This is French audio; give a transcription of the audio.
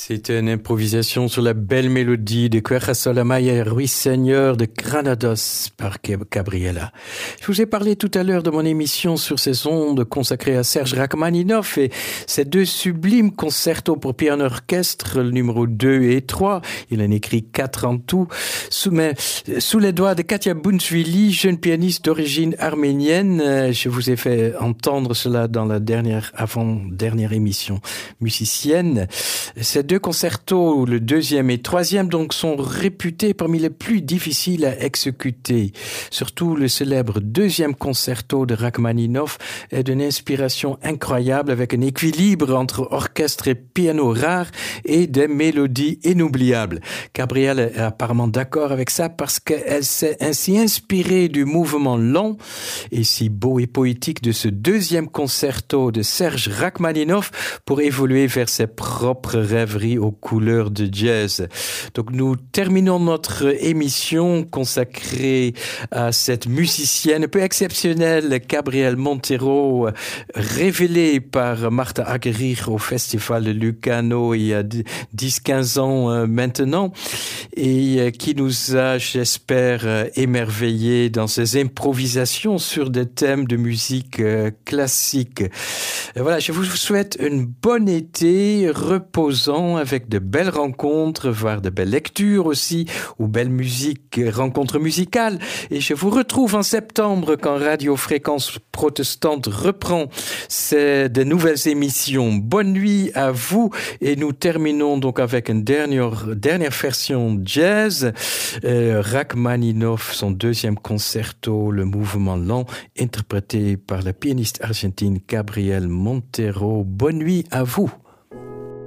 C'était une improvisation sur la belle mélodie de Cuerja Solamaya, Ruisseigneur de Granados par Gabriela. Je vous ai parlé tout à l'heure de mon émission sur ces ondes consacrée à Serge Rachmaninoff et ces deux sublimes concertos pour piano orchestre, le numéro 2 et 3. Il en écrit 4 en tout. Sous les doigts de Katia Bounchvili, jeune pianiste d'origine arménienne. Je vous ai fait entendre cela dans la avant-dernière émission musicienne. Ces deux concertos, le deuxième et troisième, donc, sont réputés parmi les plus difficiles à exécuter. Surtout le célèbre deuxième concerto de Rachmaninoff est d'une inspiration incroyable avec un équilibre entre orchestre et piano rare et des mélodies inoubliables. Gabrielle est apparemment d'accord avec ça parce qu'elle s'est ainsi inspirée du mouvement lent et si beau et poétique de ce deuxième concerto de Serge Rachmaninoff pour évoluer vers ses propres rêveries aux couleurs de jazz. Donc nous terminons notre émission consacrée à cette musicienne un peu exceptionnelle, Gabrielle Montero, révélée par Martha Argerich au Festival de Lucano il y a 10-15 ans maintenant et qui nous a, j'espère, émerveillés dans ses improvisations sur des thèmes de musique classique. Et voilà, je vous souhaite une bonne été reposant avec de belles rencontres, voire de belles lectures aussi, ou belles musiques, rencontres musicales. Et je vous retrouve en septembre quand Radio Fréquence Protestante reprend de nouvelles émissions. Bonne nuit à vous et nous terminons donc avec une dernière version jazz. Rachmaninoff, son deuxième concerto, le mouvement lent, interprété par la pianiste argentine Gabrielle Montero. Bonne nuit à vous.